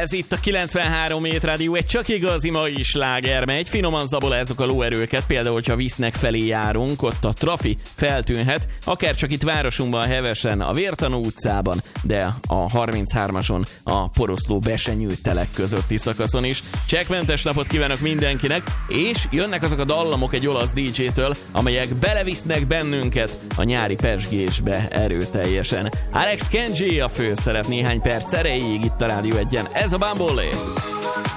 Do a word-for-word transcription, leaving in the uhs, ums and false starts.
Ez itt a kilencvenhárom Hét Rádió, egy csak igazi mai sláger megy. Finoman zabolázok a lóerőket, például, hogyha Visznek felé járunk, ott a trafi feltűnhet, akár csak itt városunkban hevesen, a Vértanú utcában, de a harminchármason, a poroszló besenyő telek közötti szakaszon is. Csekkmentes napot kívánok mindenkinek, és jönnek azok a dallamok egy olasz dé dzsétől, amelyek belevisznek bennünket a nyári pezsgésbe erőteljesen. Alex Kenji a főszerep néhány perc erejéig itt a Rádió egyen. Ez a Bambolé!